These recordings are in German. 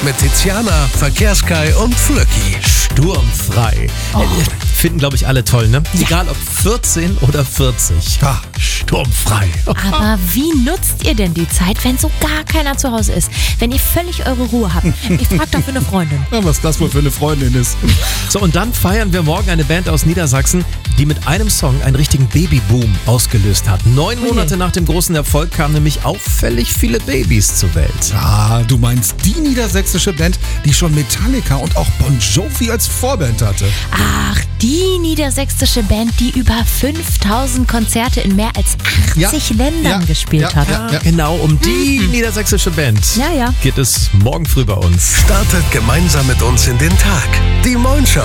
mit Tiziana, Verkehrskai und Flöcki. Sturmfrei. Finden, glaube ich, alle toll, ne? Ja. Egal ob 14 oder 40. Sturmfrei. Aber wie nutzt ihr denn die Zeit, wenn so gar keiner zu Hause ist? Wenn ihr völlig eure Ruhe habt? Ich frage doch für eine Freundin. Ja, was das wohl für eine Freundin ist. So, und dann feiern wir morgen eine Band aus Niedersachsen, die mit einem Song einen richtigen Babyboom ausgelöst hat. 9 Monate nach dem großen Erfolg kamen nämlich auffällig viele Babys zur Welt. Ah, du meinst die niedersächsische Band, die schon Metallica und auch Bon Jovi als Vorband hatte. Ach, die niedersächsische Band, die über 5000 Konzerte in mehr als 80 Ländern gespielt hat. Ja, genau, um die niedersächsische Band geht es morgen früh bei uns. Startet gemeinsam mit uns in den Tag. Die Moin Show.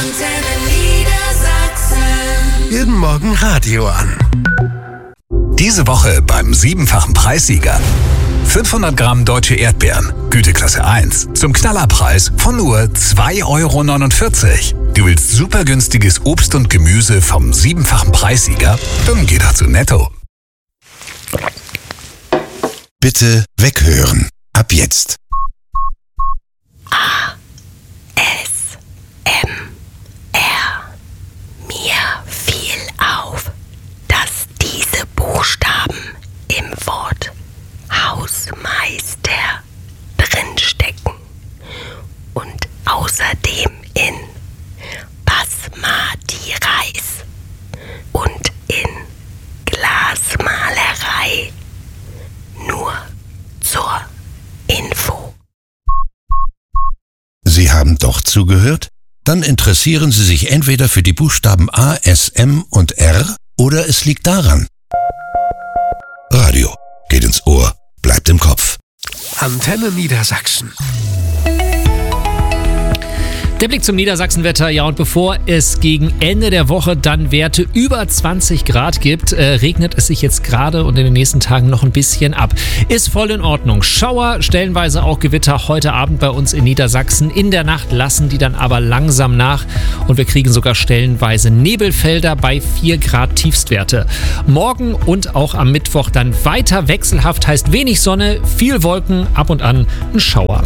Jeden Morgen Radio an. Diese Woche beim 7-fachen Preissieger. 500 Gramm deutsche Erdbeeren, Güteklasse 1, zum Knallerpreis von nur 2,49 €. Du willst super günstiges Obst und Gemüse vom 7-fachen Preissieger? Dann geh doch zu Netto. Bitte weghören. Ab jetzt. Mir fiel auf, dass diese Buchstaben im Wort Hausmeister drinstecken und außerdem in Basmati Reis und in Glasmalerei. Nur zur Info. Sie haben doch zugehört? Dann interessieren Sie sich entweder für die Buchstaben A, S, M und R oder es liegt daran. Radio geht ins Ohr, bleibt im Kopf. Antenne Niedersachsen. Der Blick zum Niedersachsenwetter, ja, und bevor es gegen Ende der Woche dann Werte über 20 Grad gibt, regnet es sich jetzt gerade und in den nächsten Tagen noch ein bisschen ab. Ist voll in Ordnung. Schauer, stellenweise auch Gewitter heute Abend bei uns in Niedersachsen. In der Nacht lassen die dann aber langsam nach und wir kriegen sogar stellenweise Nebelfelder bei 4 Grad Tiefstwerte. Morgen und auch am Mittwoch dann weiter wechselhaft, heißt wenig Sonne, viel Wolken, ab und an ein Schauer.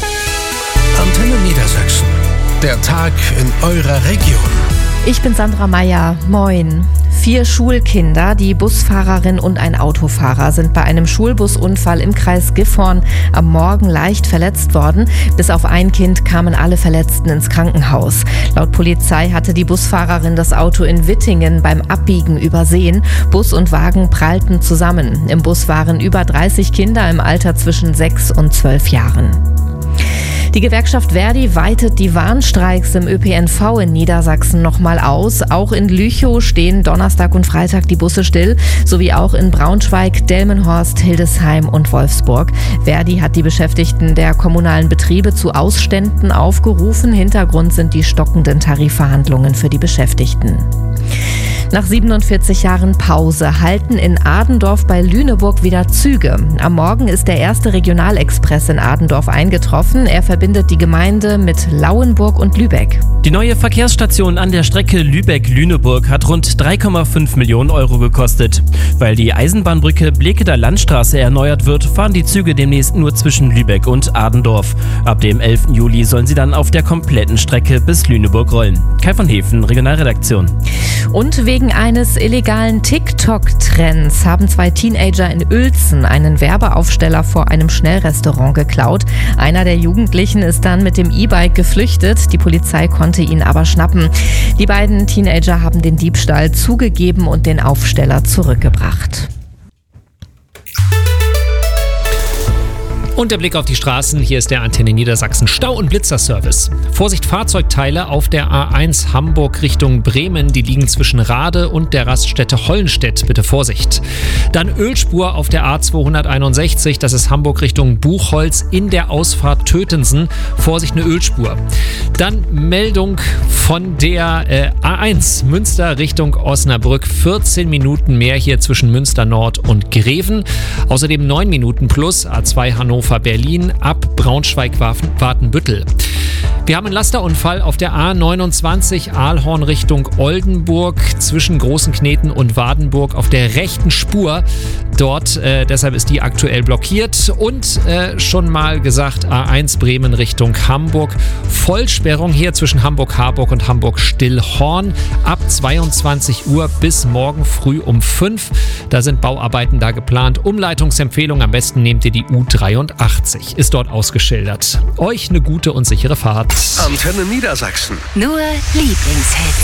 Antenne Niedersachsen. Der Tag in eurer Region. Ich bin Sandra Meyer. Moin. 4 Schulkinder, die Busfahrerin und ein Autofahrer sind bei einem Schulbusunfall im Kreis Gifhorn am Morgen leicht verletzt worden. Bis auf ein Kind kamen alle Verletzten ins Krankenhaus. Laut Polizei hatte die Busfahrerin das Auto in Wittingen beim Abbiegen übersehen. Bus und Wagen prallten zusammen. Im Bus waren über 30 Kinder im Alter zwischen 6 und 12 Jahren. Die Gewerkschaft Verdi weitet die Warnstreiks im ÖPNV in Niedersachsen nochmal aus. Auch in Lüchow stehen Donnerstag und Freitag die Busse still, sowie auch in Braunschweig, Delmenhorst, Hildesheim und Wolfsburg. Verdi hat die Beschäftigten der kommunalen Betriebe zu Ausständen aufgerufen. Hintergrund sind die stockenden Tarifverhandlungen für die Beschäftigten. Nach 47 Jahren Pause halten in Adendorf bei Lüneburg wieder Züge. Am Morgen ist der erste Regionalexpress in Adendorf eingetroffen. Er verbindet die Gemeinde mit Lauenburg und Lübeck. Die neue Verkehrsstation an der Strecke Lübeck-Lüneburg hat rund 3,5 Millionen € gekostet. Weil die Eisenbahnbrücke Blekeder Landstraße erneuert wird, fahren die Züge demnächst nur zwischen Lübeck und Adendorf. Ab dem 11. Juli sollen sie dann auf der kompletten Strecke bis Lüneburg rollen. Kai von Hefen, Regionalredaktion. Und wegen eines illegalen TikTok-Trends haben 2 Teenager in Uelzen einen Werbeaufsteller vor einem Schnellrestaurant geklaut. Einer der Jugendlichen ist dann mit dem E-Bike geflüchtet. Die Polizei konnte ihn aber schnappen. Die beiden Teenager haben den Diebstahl zugegeben und den Aufsteller zurückgebracht. Und der Blick auf die Straßen, hier ist der Antenne Niedersachsen Stau- und Blitzerservice. Vorsicht, Fahrzeugteile auf der A1 Hamburg Richtung Bremen, die liegen zwischen Rade und der Raststätte Hollenstedt, bitte Vorsicht. Dann Ölspur auf der A261, das ist Hamburg Richtung Buchholz in der Ausfahrt Tötensen, Vorsicht, eine Ölspur. Dann Meldung von der A1 Münster Richtung Osnabrück, 14 Minuten mehr hier zwischen Münster Nord und Greven. Außerdem 9 Minuten plus A2 Hannover Berlin ab Braunschweig-Watenbüttel. Wir haben einen Lasterunfall auf der A29 Aalhorn Richtung Oldenburg zwischen Großenkneten und Wadenburg auf der rechten Spur. Dort, deshalb ist die aktuell blockiert. Und schon mal gesagt, A1 Bremen Richtung Hamburg. Vollsperrung hier zwischen Hamburg-Harburg und Hamburg-Stillhorn ab 22 Uhr bis morgen früh um 5. Da sind Bauarbeiten da geplant. Umleitungsempfehlung, am besten nehmt ihr die U83. Ist dort ausgeschildert. Euch eine gute und sichere Fahrt. Antenne Niedersachsen. Nur Lieblingshits.